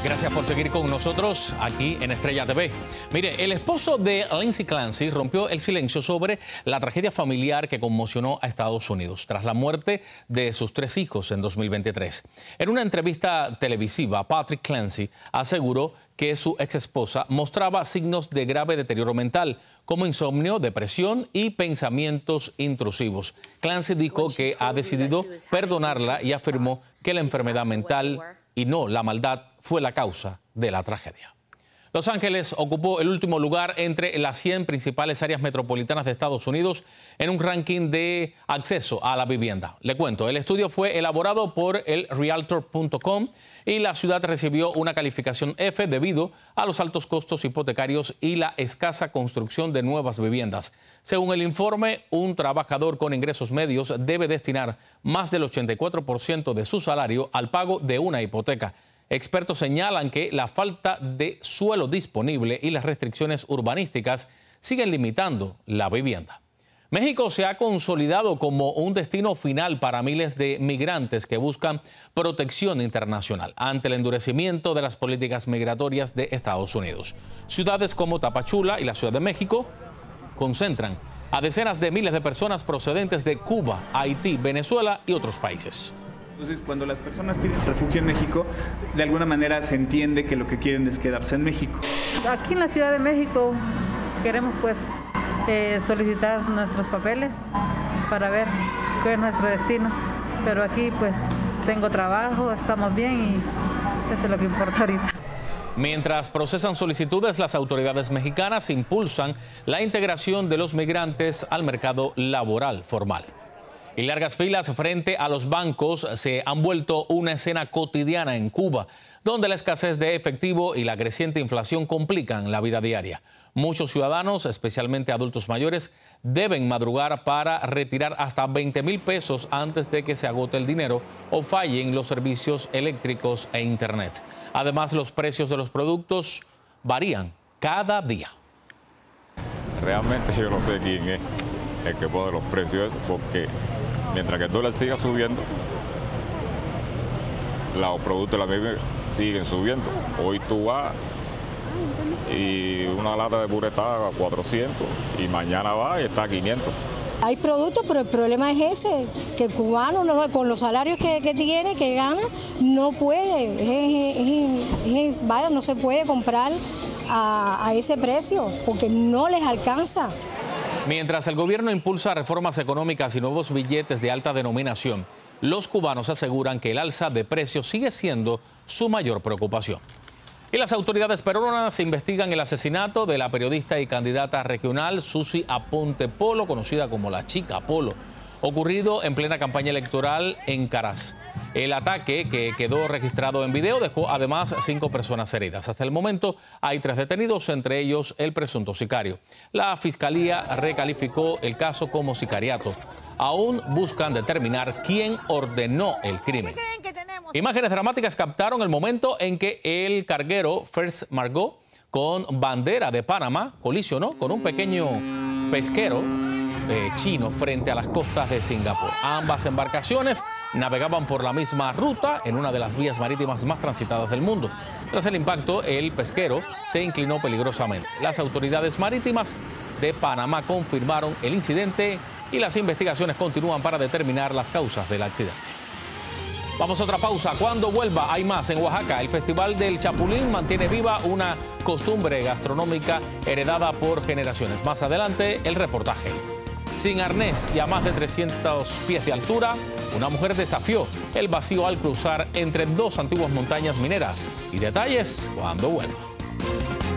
Gracias por seguir con nosotros aquí en Estrella TV. Mire, el esposo de Lindsay Clancy rompió el silencio sobre la tragedia familiar que conmocionó a Estados Unidos tras la muerte de sus 3 hijos en 2023. En una entrevista televisiva, Patrick Clancy aseguró que su exesposa mostraba signos de grave deterioro mental, como insomnio, depresión y pensamientos intrusivos. Clancy dijo que ha decidido perdonarla y afirmó que la enfermedad mental y no la maldad fue la causa de la tragedia. Los Ángeles ocupó el último lugar entre las 100 principales áreas metropolitanas de Estados Unidos en un ranking de acceso a la vivienda. Le cuento, el estudio fue elaborado por el Realtor.com y la ciudad recibió una calificación F debido a los altos costos hipotecarios y la escasa construcción de nuevas viviendas. Según el informe, un trabajador con ingresos medios debe destinar más del 84% de su salario al pago de una hipoteca. Expertos señalan que la falta de suelo disponible y las restricciones urbanísticas siguen limitando la vivienda. México se ha consolidado como un destino final para miles de migrantes que buscan protección internacional ante el endurecimiento de las políticas migratorias de Estados Unidos. Ciudades como Tapachula y la Ciudad de México concentran a decenas de miles de personas procedentes de Cuba, Haití, Venezuela y otros países. Entonces, cuando las personas piden refugio en México, de alguna manera se entiende que lo que quieren es quedarse en México. Aquí en la Ciudad de México queremos solicitar nuestros papeles para ver cuál es nuestro destino. Pero aquí tengo trabajo, estamos bien y eso es lo que importa ahorita. Mientras procesan solicitudes, las autoridades mexicanas impulsan la integración de los migrantes al mercado laboral formal. Y largas filas frente a los bancos se han vuelto una escena cotidiana en Cuba, donde la escasez de efectivo y la creciente inflación complican la vida diaria. Muchos ciudadanos, especialmente adultos mayores, deben madrugar para retirar hasta 20,000 pesos antes de que se agote el dinero o fallen los servicios eléctricos e internet. Además, los precios de los productos varían cada día. Realmente yo no sé quién es el que pone los precios, porque mientras que el dólar siga subiendo, los productos de la misma siguen subiendo. Hoy tú vas y una lata de puré está a 400 y mañana va y está a 500. Hay productos, pero el problema es ese, que el cubano con los salarios que tiene, que gana, no puede, no se puede comprar a ese precio porque no les alcanza. Mientras el gobierno impulsa reformas económicas y nuevos billetes de alta denominación, los cubanos aseguran que el alza de precios sigue siendo su mayor preocupación. Y las autoridades peruanas investigan el asesinato de la periodista y candidata regional Susi Aponte Polo, conocida como la Chica Polo, ocurrido en plena campaña electoral en Caraz. El ataque, que quedó registrado en video, dejó además 5 personas heridas. Hasta el momento hay 3 detenidos, entre ellos el presunto sicario. La fiscalía recalificó el caso como sicariato. Aún buscan determinar quién ordenó el crimen. Imágenes dramáticas captaron el momento en que el carguero First Margot, con bandera de Panamá, colisionó con un pequeño pesquero chino frente a las costas de Singapur. Ambas embarcaciones navegaban por la misma ruta en una de las vías marítimas más transitadas del mundo. Tras el impacto, el pesquero se inclinó peligrosamente. Las autoridades marítimas de Panamá confirmaron el incidente y las investigaciones continúan para determinar las causas del accidente. Vamos a otra pausa. Cuando vuelva, hay más. En Oaxaca, el Festival del Chapulín mantiene viva una costumbre gastronómica heredada por generaciones. Más adelante, el reportaje. Sin arnés y a más de 300 pies de altura, una mujer desafió el vacío al cruzar entre 2 antiguas montañas mineras. Y detalles cuando vuelva.